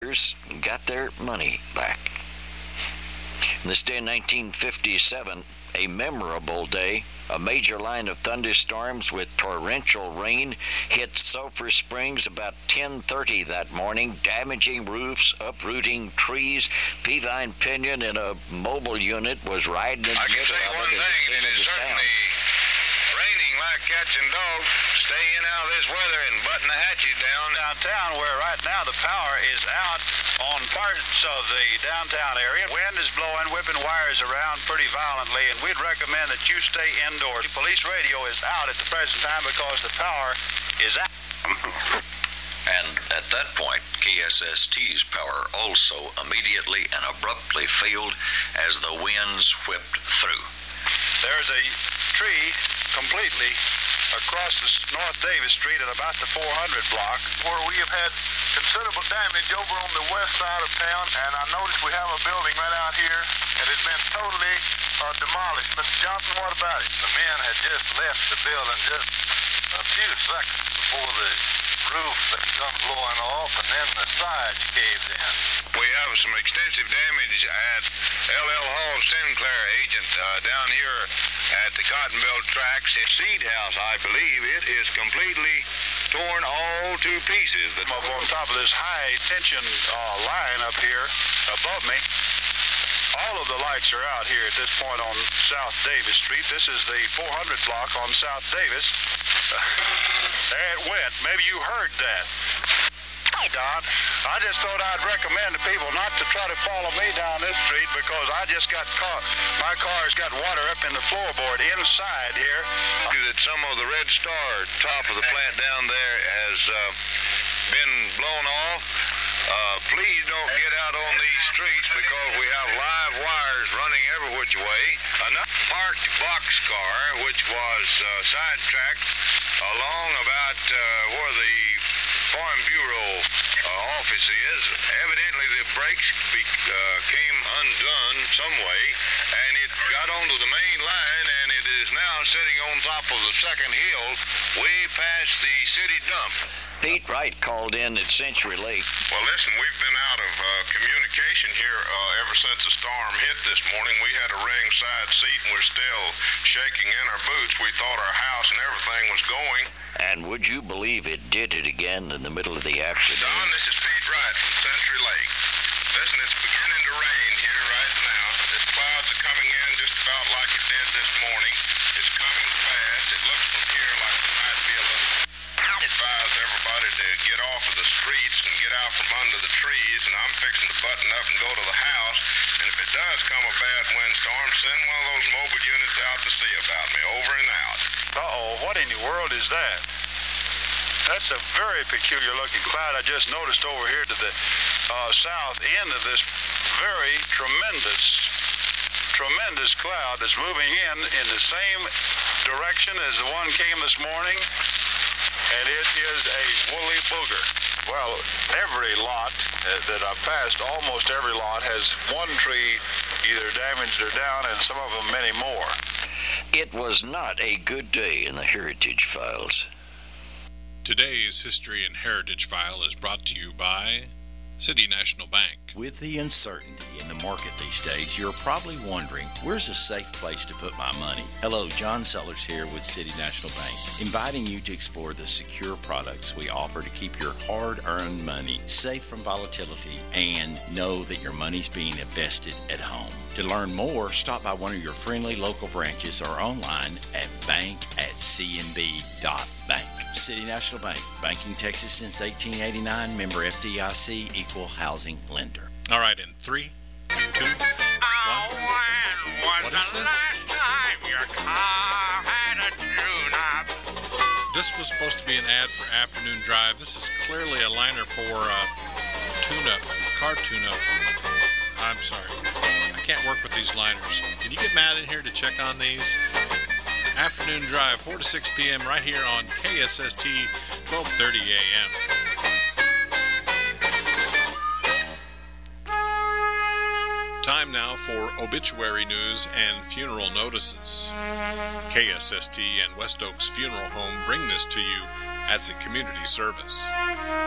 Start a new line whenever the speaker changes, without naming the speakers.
got their money back. In this day in 1957, a memorable day, a major line of thunderstorms with torrential rain hit Sulphur Springs about 10:30 that morning, damaging roofs, uprooting trees. Peavine Pinion in a mobile unit was riding in the middle of it as it came into town.
Raining like cats and dogs. Stay in out of this weather and button the hatches down. Downtown, where right now the power is out on parts of the downtown area. Wind is blowing, whipping wires around pretty violently, and we'd recommend that you stay indoors. Police radio is out at the present time because the power is out.
And at that point, KSST's power also immediately and abruptly failed as the winds whipped through.
There's a tree completely across the North Davis Street at about the 400 block, where we have had considerable damage over on the west side of town, and I noticed we have a building right out here that has been totally demolished. Mr. Johnson, what about it? The men had just left the building just a few seconds before the roof had come blowing off, and then the sides caved in. We have some extensive damage at L.L. Hall Sinclair agent down here at the Cotton Belt tracks. It's Seed House, I believe. It is completely torn all to pieces. Up on top of this high tension line up here above me. All of the lights are out here at this point on South Davis Street. This is the 400 block on South Davis. There it went. Maybe you heard that. Don, I just thought I'd recommend to people not to try to follow me down this street because I just got caught. My car's got water up in the floorboard inside here. That some of the Red Star top of the plant down there has been blown off. Please don't get out on these streets because we have live wires running every which way. Another parked boxcar, which was sidetracked along about where the Farm Bureau office is. Evidently the brakes came undone some way, and it got onto the main line, and it is now sitting on top of the second hill way past the city dump.
Pete Wright called in at Century Lake.
Well, listen, we've been out of communication here ever since the storm hit this morning. We had a ringside seat, and we're still shaking in our boots. We thought our house and everything was going.
And would you believe it did it again in the middle of the afternoon?
Don, this is Pete Wright from Century Lake. Listen, it's beginning to rain here right now. The clouds are coming in just about like it did this morning. It's coming fast. It looks from here like there might be a little... advise everybody to get off of the streets and get out from under the trees, and I'm fixing to button up and go to the house, and if it does come a bad windstorm, send one of those mobile units out to see about me. Over and out. Uh-oh, what in the world is that? That's a very peculiar looking cloud I just noticed over here to the south end of this very tremendous cloud that's moving in the same direction as the one came this morning. And it is a woolly booger. Well, every lot that I've passed, almost every lot has one tree either damaged or down, and some of them many more.
It was not a good day in the Heritage Files.
Today's History and Heritage File is brought to you by City National Bank.
With the uncertainty in the market these days, you're probably wondering, where's a safe place to put my money? Hello, John Sellers here with City National Bank, inviting you to explore the secure products we offer to keep your hard-earned money safe from volatility and know that your money's being invested at home. To learn more, stop by one of your friendly local branches or online at bank@cnb.bank. City National Bank, banking Texas since 1889, member FDIC, equal housing lender.
All right, in 3, 2, 1. What is this? This was supposed to be an ad for Afternoon Drive. This is clearly a liner for tune-up, car tune-up. I'm sorry. I can't work with these liners. Can you get Matt in here to check on these? Afternoon Drive, 4 to 6 p.m. right here on KSST, 1230 a.m. Time now for obituary news and funeral notices. KSST and West Oaks Funeral Home bring this to you as a community service.